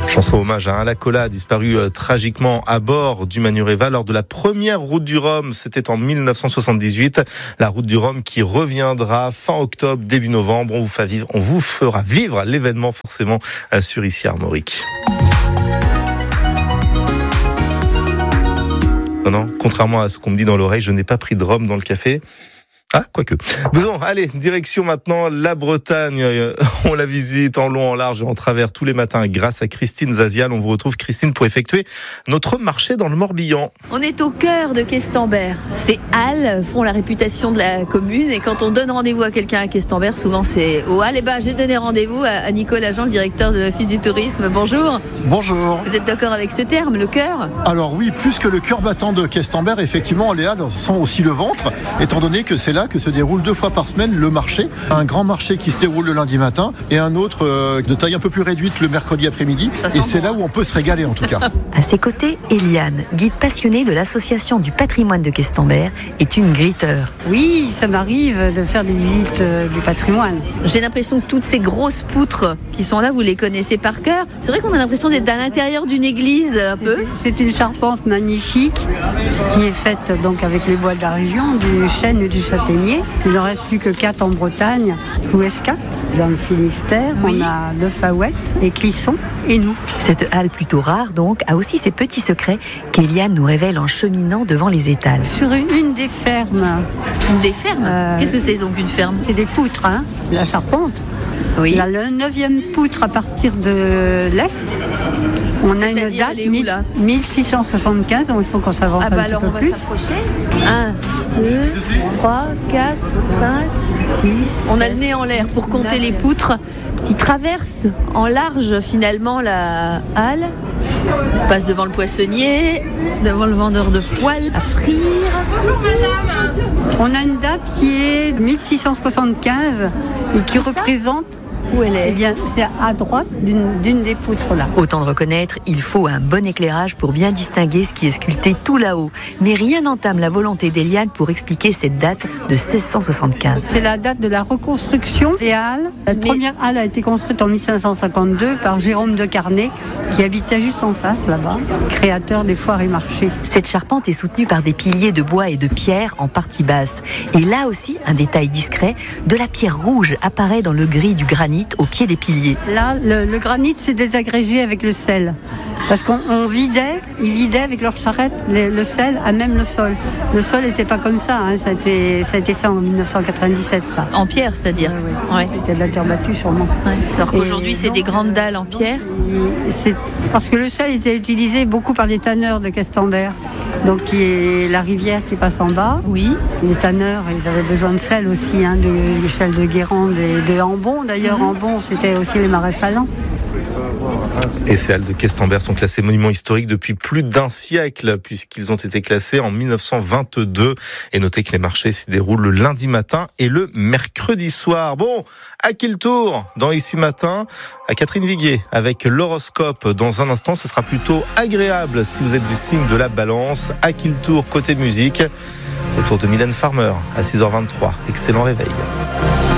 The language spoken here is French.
Chanson hommage à Alain Colas, disparu tragiquement à bord du Manureva lors de la première route du Rhum. C'était en 1978. La route du Rhum qui reviendra fin octobre, début novembre. On vous fera vivre l'événement forcément sur ici Armorique. Non, contrairement à ce qu'on me dit dans l'oreille, je n'ai pas pris de rhum dans le café. Ah, quoique. Bon, allez, direction maintenant la Bretagne. On la visite en long, en large et en travers tous les matins grâce à Christine Zazial. On vous retrouve, Christine, pour effectuer notre marché dans le Morbihan. On est au cœur de Questembert. Ces halles font la réputation de la commune et quand on donne rendez-vous à quelqu'un à Questembert, souvent c'est aux halles. Et j'ai donné rendez-vous à Nicolas Jean, le directeur de l'Office du tourisme. Bonjour. Bonjour. Vous êtes d'accord avec ce terme, le cœur ? Alors oui, plus que le cœur battant de Questembert, effectivement, les halles sont aussi le ventre, étant donné que c'est là que se déroule 2 fois par semaine le marché. Un grand marché qui se déroule le lundi matin et un autre de taille un peu plus réduite le mercredi après-midi. Et c'est là où on peut se régaler en tout cas. À ses côtés, Eliane, guide passionnée de l'association du patrimoine de Questembert, est une gritteur. Oui, ça m'arrive de faire des visites du patrimoine. J'ai l'impression que toutes ces grosses poutres qui sont là, vous les connaissez par cœur. C'est vrai qu'on a l'impression d'être à l'intérieur d'une église un peu. C'est une charpente magnifique qui est faite donc avec les bois de la région, du chêne et du châtaignier. Il n'en reste plus que 4 en Bretagne, Plouescat, dans le Finistère, oui. On a Le Faouette et Clisson et nous. Cette halle plutôt rare donc a aussi ses petits secrets qu'Eliane nous révèle en cheminant devant les étals. Sur une des fermes. Des fermes Qu'est-ce que c'est donc une ferme ? C'est des poutres, la charpente. Oui. La 9e poutre à partir de l'Est. On a une date 1675, donc il faut qu'on s'avance un petit peu plus. 1, 2, 3, 4, 5, 6. On a le nez en l'air pour compter les poutres qui traversent en large finalement la halle. On passe devant le poissonnier, devant le vendeur de poêles à frire. On a une date qui est 1675 et qui représente... Où elle est ? Eh bien, c'est à droite d'une des poutres là. Autant de reconnaître, il faut un bon éclairage pour bien distinguer ce qui est sculpté tout là-haut. Mais rien n'entame la volonté d'Eliane pour expliquer cette date de 1675. C'est la date de la reconstruction des halles. La première halle a été construite en 1552 par Jérôme de Carnet, qui habitait juste en face là-bas, créateur des foires et marchés. Cette charpente est soutenue par des piliers de bois et de pierre en partie basse. Et là aussi, un détail discret, de la pierre rouge apparaît dans le gris du granit au pied des piliers. Là, le granit s'est désagrégé avec le sel. Parce ils vidaient avec leur charrette le sel à même le sol. Le sol n'était pas comme ça, ça a été fait en 1997 ça. En pierre, c'est-à-dire Oui. Ouais. C'était de la terre battue sûrement. Ouais. Alors qu'aujourd'hui c'est des grandes dalles en pierre. C'est parce que le sel était utilisé beaucoup par les tanneurs de Questembert. Donc qui est la rivière qui passe en bas. Oui. Les tanneurs, ils avaient besoin de sel aussi, de sel de Guérande et de Ambon. D'ailleurs, Ambon, c'était aussi les marais salants. Et ces halles de Questembert sont classées monuments historiques depuis plus d'1 siècle, puisqu'ils ont été classés en 1922. Et notez que les marchés s'y déroulent le lundi matin et le mercredi soir. Bon, à qui le tour ? Dans Ici Matin, à Catherine Viguier, avec l'horoscope. Dans un instant, ce sera plutôt agréable si vous êtes du signe de la Balance. À qui le tour côté musique ? Autour de Mylène Farmer, à 6h23. Excellent réveil.